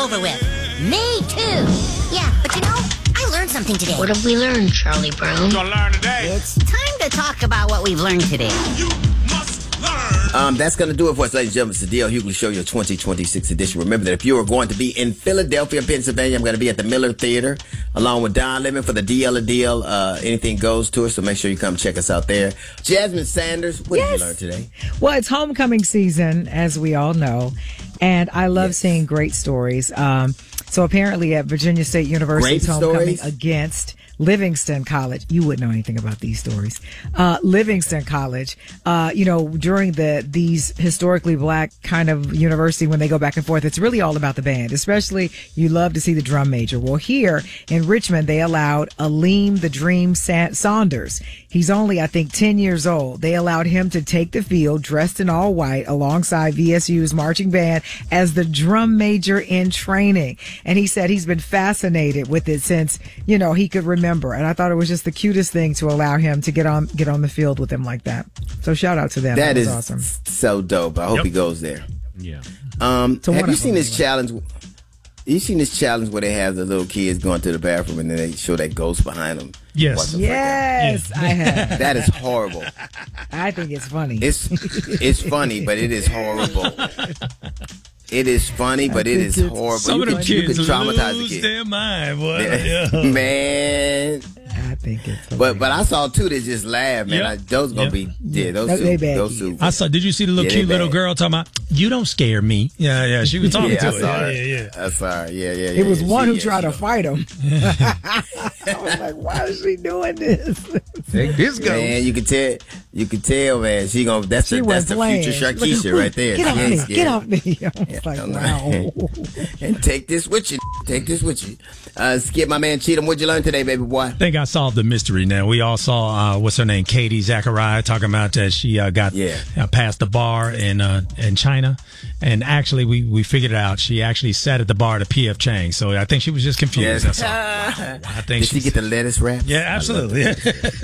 over with. Me too. Yeah, but I learned something today. What have we learned, Charlie Brown? Gonna learn today. It's time to talk about what we've learned today. You must learn. That's going to do it for us, ladies and gentlemen. It's the D.L. Hughley Show, your 2026 edition. Remember that if you are going to be in Philadelphia, Pennsylvania, I'm going to be at the Miller Theater along with Don Lemon for the DL a Deal Anything Goes tour. So make sure you come check us out there. Jasmine Sanders, what did you learn today? Well, it's homecoming season, as we all know, and I love seeing great stories. So apparently at Virginia State University's homecoming against Livingston College. You wouldn't know anything about these stories. Livingston College, during these historically black kind of university, when they go back and forth, it's really all about the band, especially you love to see the drum major. Well, here in Richmond, they allowed Aleem the Dream Saunders. He's only, I think, 10 years old. They allowed him to take the field dressed in all white alongside VSU's marching band as the drum major in training. And he said he's been fascinated with it since, he could remember. And I thought it was just the cutest thing to allow him to get on the field with him like that. So shout out to them. That was awesome. So dope. I hope he goes there. Yeah. Have you seen this challenge? You seen this challenge where they have the little kids going to the bathroom and then they show that ghost behind them? Yes. Yes, I have. That is horrible. I think it's funny. It's funny, but it is horrible. It is funny, but it is horrible. Some of the kids could traumatize lose the kid. their mind, boy. Man. I think it's but I saw two that just laughed, man. Yep. Those gonna be those two. I saw. Did you see the little cute little girl talking about you don't scare me? Yeah. She was talking to it. I saw her. Yeah. It was one who tried to fight him. I was like, why is she doing this? Take this go. Man, you can tell, man. That's the future Sharkeisha right there. Get off me. I was like, wow. And take this with you. Skip, my man Cheatham, what'd you learn today, baby boy? I think I solved the mystery now. We all saw, what's her name, Katie Zachariah, talking about that she got past the bar in China. And actually, we figured it out. She actually sat at the bar at a P.F. Chang's. So I think she was just confused. That's all. I think Did she get the lettuce wrap? Yeah, absolutely.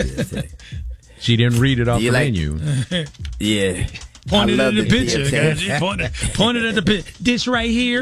She didn't read it off the menu. Yeah. Pointed at the picture. Pointed at the picture. This right here.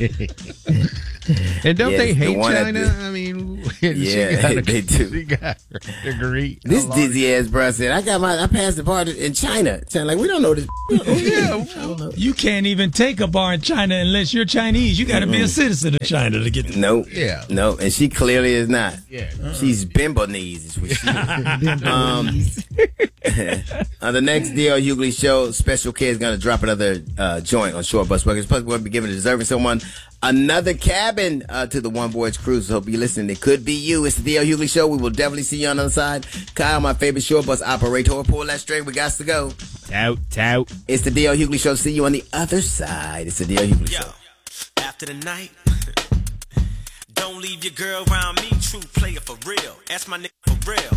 And don't they hate China? I mean, they do. She got her degree. This dizzy ass bro said, I passed the bar in China. Like, we don't know this. You can't even take a bar in China unless you're Chinese. You got to be a citizen of China to get. Nope. Yeah. No, and she clearly is not. Yeah. She's Bimbonese is what she is. On the next D.L. Hughley Show, Special K is going to drop another joint on Short Bus Records. Plus, we'll be giving deserving someone another cabin to the One Voyage Cruise. Hope you're listening. It could be you. It's the D.L. Hughley Show. We will definitely see you on the other side. Kyle, my favorite short bus operator. Pull that string. We got to go. Tout. It's the D.L. Hughley Show. See you on the other side. It's the D.L. Hughley Show. After the night, don't leave your girl around me. True player for real. Ask my nigga for real.